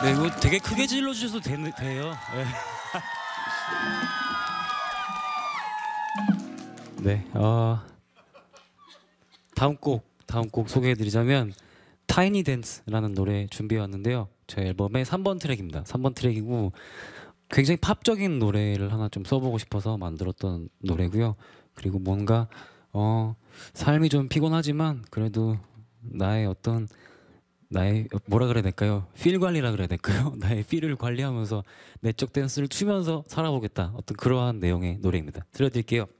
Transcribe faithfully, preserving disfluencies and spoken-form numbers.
네, 이거 되게 크게 질러주셔도 되, 돼요. 네. 네, 어, 다음 곡 다음 곡 소개해드리자면 타이니 댄스라는 노래 준비해왔는데요. 제 앨범의 삼 번 트랙입니다. 삼 번 트랙이고 굉장히 팝적인 노래를 하나 좀 써보고 싶어서 만들었던 노래고요. 그리고 뭔가 어, 삶이 좀 피곤하지만 그래도 나의 어떤 나의 뭐라 그래야 될까요? 필 관리라 그래야 될까요? 나의 필을 관리하면서 내적 댄스를 추면서 살아보겠다. 어떤 그러한 내용의 노래입니다. 들려드릴게요.